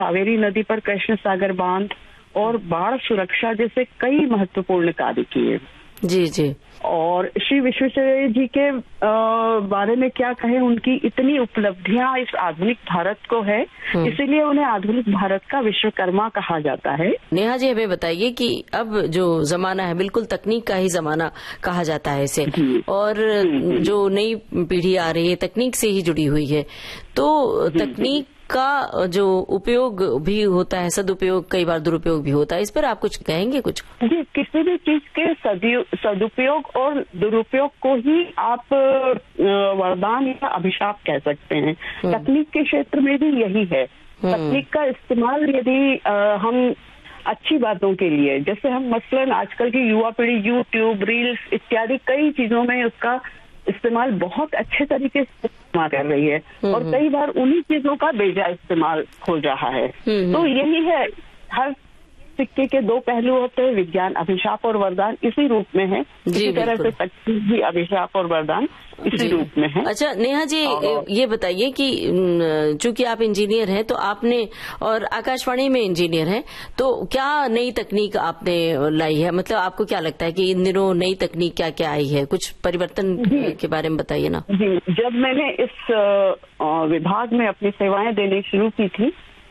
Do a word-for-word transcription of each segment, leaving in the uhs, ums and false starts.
कावेरी नदी पर कृष्ण सागर बांध और बाढ़ सुरक्षा जैसे कई महत्वपूर्ण कार्य किए। जी जी। और श्री विश्वेश्वरैया जी के आ, बारे में क्या कहें, उनकी इतनी उपलब्धियां इस आधुनिक भारत को है, इसीलिए उन्हें आधुनिक भारत का विश्वकर्मा कहा जाता है। नेहा जी, हमें बताइए कि अब जो जमाना है बिल्कुल तकनीक का ही जमाना कहा जाता है इसे, और जो नई पीढ़ी आ रही है तकनीक से ही जुड़ी हुई है, तो तकनीक का जो उपयोग भी होता है, सदुपयोग कई बार दुरुपयोग भी होता है, इस पर आप कुछ कहेंगे? कुछ जी, किसी भी चीज के सदुपयोग और दुरुपयोग को ही आप वरदान या अभिशाप कह सकते हैं। तकनीक के क्षेत्र में भी यही है। तकनीक का इस्तेमाल यदि हम अच्छी बातों के लिए, जैसे हम मसलन आजकल की युवा पीढ़ी यूट्यूब, रील्स इत्यादि कई चीजों में उसका इस्तेमाल बहुत अच्छे तरीके से इस्तेमाल कर रही है, और कई बार उन्हीं चीजों का बेजा इस्तेमाल हो रहा है। तो यही है, हर सिक्के के दो पहलू होते हैं, विज्ञान अभिशाप और वरदान इसी रूप में है। इसी तरह से तकनीक भी अभिशाप और वरदान इसी रूप में है। अच्छा नेहा जी, ये बताइए कि चूंकि आप इंजीनियर हैं तो आपने, और आकाशवाणी में इंजीनियर हैं, तो क्या नई तकनीक आपने लाई है? मतलब आपको क्या लगता है कि इन दिनों नई तकनीक क्या क्या आई है? कुछ परिवर्तन के बारे में बताइए ना। जी, जब मैंने इस विभाग में अपनी सेवाएं देनी शुरू की थी,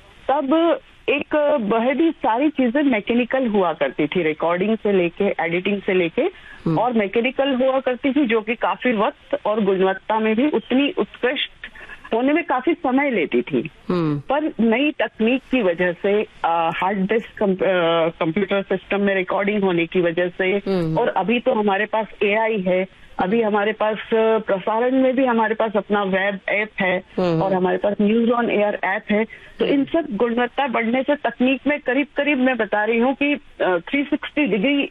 तब एक बहुत ही सारी चीजें मैकेनिकल हुआ करती थी, रिकॉर्डिंग से लेके एडिटिंग से लेके, और मैकेनिकल हुआ करती थी, जो कि काफी वक्त और गुणवत्ता में भी उतनी उत्कृष्ट होने में काफी समय लेती थी। पर नई तकनीक की वजह से, हार्ड डिस्क कंप्यूटर सिस्टम में रिकॉर्डिंग होने की वजह से, और अभी तो हमारे पास एआई है, अभी हमारे पास प्रसारण में भी हमारे पास अपना वेब ऐप है, और हमारे पास न्यूज ऑन एयर ऐप है। तो इन सब गुणवत्ता बढ़ने से तकनीक में करीब करीब मैं बता रही हूँ कि तीन सौ साठ डिग्री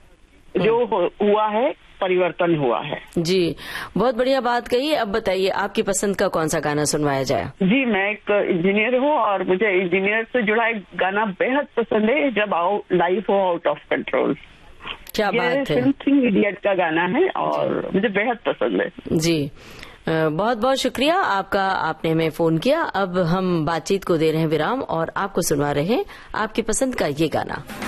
जो हुआ है, परिवर्तन हुआ है। जी, बहुत बढ़िया बात कही। अब बताइए आपकी पसंद का कौन सा गाना सुनवाया जाए? जी, मैं एक इंजीनियर हूँ और मुझे इंजीनियर से जुड़ा एक गाना बेहद पसंद है, जब आओ लाइफ हो आउट ऑफ कंट्रोल। क्या बात है। फिल्म थ्री इडियट का गाना है और मुझे बेहद पसंद है। जी, बहुत बहुत शुक्रिया आपका, आपने हमें फोन किया। अब हम बातचीत को दे रहे हैं विराम और आपको सुनवा रहे हैं आपकी पसंद का ये गाना।